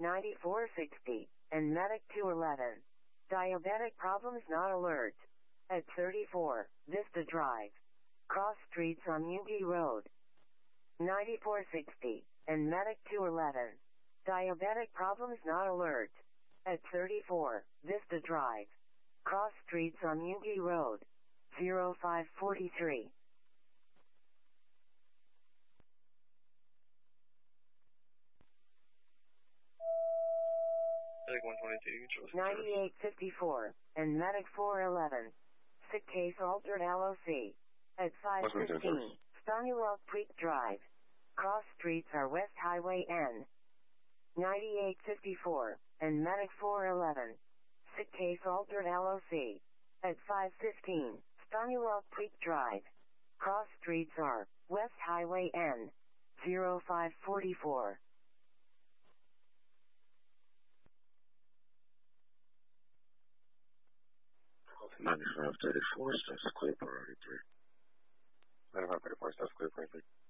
9460, and Medic 211. Diabetic problems not alert. At 34, Vista Drive. Cross streets on Yugi Road. 9460, and Medic 211. Diabetic problems not alert. At 34, Vista Drive. Cross streets on Yugi Road. 0543. Medic 122, 9854, and Medic 411. Sick case altered LOC. At 515, Stonywold Creek Drive. Cross streets are West Highway N. 9854, and Medic 411. Sick case altered LOC. At 515, Stonywold Creek Drive. Cross streets are West Highway N. 0544. Delta 9534, status clear priority 3. 9534, status clear priority 3.